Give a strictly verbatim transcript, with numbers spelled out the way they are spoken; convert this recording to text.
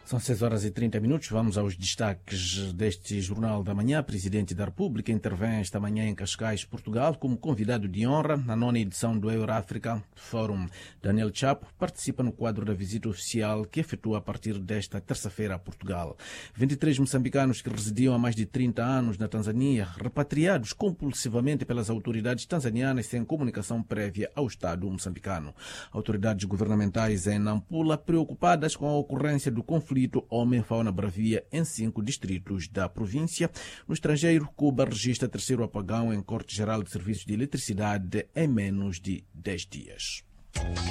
São seis horas e trinta minutos. Vamos aos destaques deste Jornal da Manhã. Presidente da República intervém esta manhã em Cascais, Portugal, como convidado de honra na nona edição do Euro-África Forum. Daniel Chapo participa no quadro da visita oficial que efetua a partir desta terça-feira a Portugal. vinte e três moçambicanos que residiam há mais de trinta anos na Tanzânia, repatriados compulsivamente pelas autoridades tanzanianas sem comunicação prévia ao Estado moçambicano. Autoridades governamentais em Nampula preocupadas com a ocorrência do conflito homem-fauna-bravia em cinco distritos da província. No estrangeiro, Cuba registra terceiro apagão em Corte Geral de Serviços de Eletricidade em menos de dez dias.